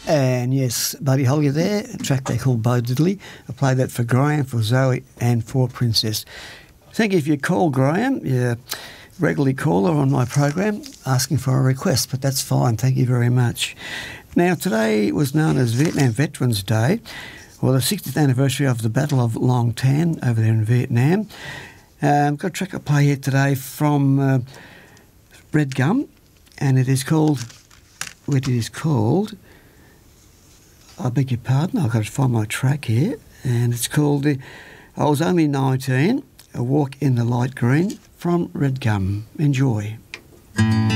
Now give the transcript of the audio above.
And yes, Buddy Holly there, a track they call Bo Diddley. I played that for Graham, for Zoe and for Princess. Thank you for your call, Graham. You're a regularly caller on my program asking for a request, but that's fine. Thank you very much. Now, today was known as Vietnam Veterans Day, or the 60th anniversary of the Battle of Long Tan over there in Vietnam. I've got a track I play here today from Red Gum, and it is called, I beg your pardon, I've got to find my track here, and it's called I Was Only 19, A Walk in the Light Green from Red Gum. Enjoy.